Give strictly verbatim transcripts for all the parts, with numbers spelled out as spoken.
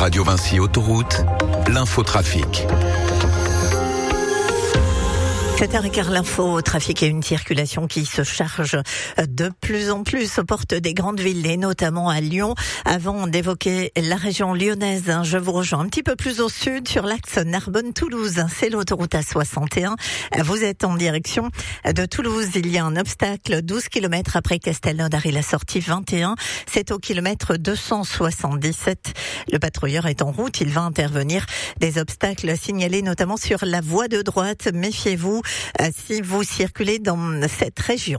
Radio Vinci Autoroute, l'infotrafic. sept heures quinze, l'info, trafic et une circulation qui se charge de plus en plus aux portes des grandes villes et notamment à Lyon. Avant d'évoquer la région lyonnaise, je vous rejoins un petit peu plus au sud sur l'axe Narbonne-Toulouse. C'est l'autoroute A soixante et un. Vous êtes en direction de Toulouse. Il y a un obstacle douze kilomètres après Castelnaudary, la sortie vingt et un. C'est au kilomètre deux cent soixante-dix-sept. Le patrouilleur est en route. Il va intervenir. Des obstacles signalés notamment sur la voie de droite. Méfiez-vous si vous circulez dans cette région.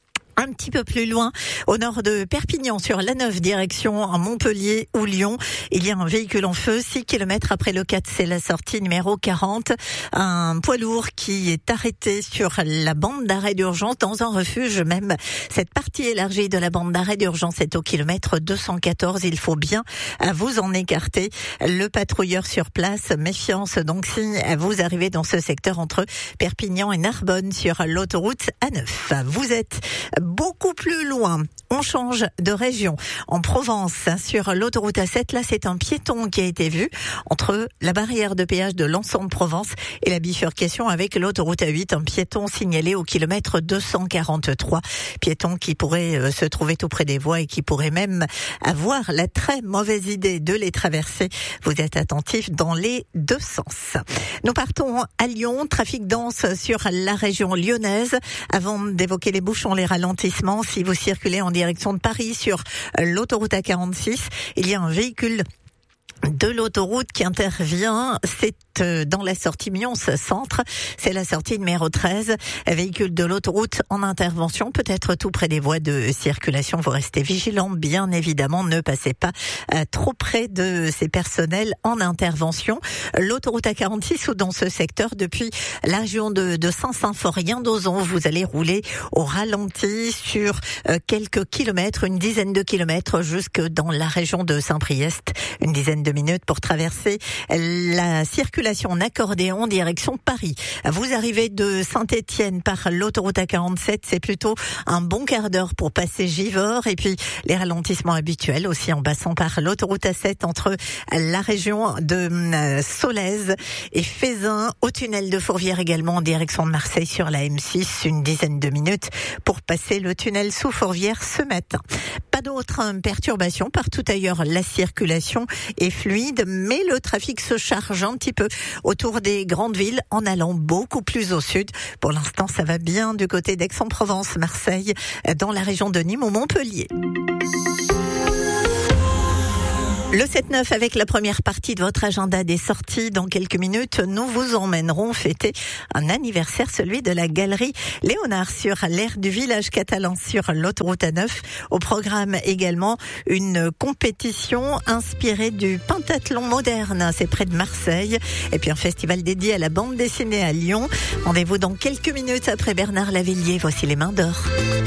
Un petit peu plus loin, au nord de Perpignan, sur l'A neuf, direction Montpellier ou Lyon, il y a un véhicule en feu, six kilomètres après le quatre, c'est la sortie numéro quarante. Un poids lourd qui est arrêté sur la bande d'arrêt d'urgence, dans un refuge même. Cette partie élargie de la bande d'arrêt d'urgence est au kilomètre deux cent quatorze. Il faut bien vous en écarter. Le patrouilleur sur place, méfiance donc si vous arrivez dans ce secteur entre Perpignan et Narbonne sur l'autoroute A neuf. Vous êtes beaucoup plus loin, on change de région. En Provence, sur l'autoroute A sept, là c'est un piéton qui a été vu entre la barrière de péage de Lançon-de-Provence et la bifurcation avec l'autoroute A huit, un piéton signalé au kilomètre deux cent quarante-trois. Piéton qui pourrait se trouver tout près des voies et qui pourrait même avoir la très mauvaise idée de les traverser. Vous êtes attentifs dans les deux sens. Nous partons à Lyon, trafic dense sur la région lyonnaise. Avant d'évoquer les bouchons, les ralentissements, si vous circulez en direction de Paris sur l'autoroute A quarante-six, il y a un véhicule de l'autoroute qui intervient, c'est dans la sortie Mions-Centre, c'est la sortie numéro treize, véhicule de l'autoroute en intervention, peut-être tout près des voies de circulation. Vous restez vigilants, bien évidemment, ne passez pas euh, trop près de ces personnels en intervention. L'autoroute A quarante-six ou dans ce secteur, depuis la région de, de Saint-Symphorien-d'Ozon, vous allez rouler au ralenti sur euh, quelques kilomètres, une dizaine de kilomètres jusque dans la région de Saint-Priest, une dizaine de minutes pour traverser la circulation en accordéon direction Paris. Vous arrivez de Saint-Étienne par l'autoroute A quarante-sept, c'est plutôt un bon quart d'heure pour passer Givors, et puis les ralentissements habituels aussi en passant par l'autoroute A sept entre la région de Solèze et Fézin, au tunnel de Fourvière également en direction de Marseille sur la M six, une dizaine de minutes pour passer le tunnel sous Fourvière ce matin. Pas d'autres perturbations partout ailleurs, la circulation est fluide, mais le trafic se charge un petit peu autour des grandes villes en allant beaucoup plus au sud. Pour l'instant, ça va bien du côté d'Aix-en-Provence, Marseille, dans la région de Nîmes ou Montpellier. Le sept neuf avec la première partie de votre agenda des sorties. Dans quelques minutes, nous vous emmènerons fêter un anniversaire, celui de la galerie Léonard sur l'aire du village catalan sur l'autoroute A neuf. Au programme également une compétition inspirée du pentathlon moderne, c'est près de Marseille. Et puis un festival dédié à la bande dessinée à Lyon. Rendez-vous dans quelques minutes après Bernard Lavillier. Voici les mains d'or.